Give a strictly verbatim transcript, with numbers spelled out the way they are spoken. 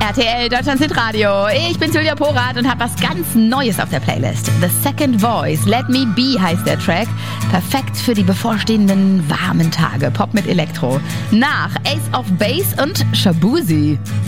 R T L Deutschland Hitradio. Ich bin Julia Porath und habe was ganz Neues auf der Playlist. The Second Voice, Let Me Be heißt der Track. Perfekt für die bevorstehenden warmen Tage. Pop mit Elektro. Nach Ace of Base und Shaboozey.